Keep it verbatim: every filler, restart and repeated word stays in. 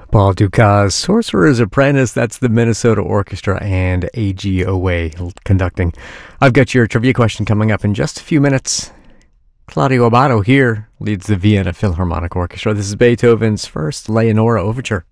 Paul Dukas, Sorcerer's Apprentice. That's the Minnesota Orchestra and A G Owe conducting. I've got your trivia question coming up in just a few minutes. Claudio Abbado here leads the Vienna Philharmonic Orchestra. This is Beethoven's first Leonora Overture.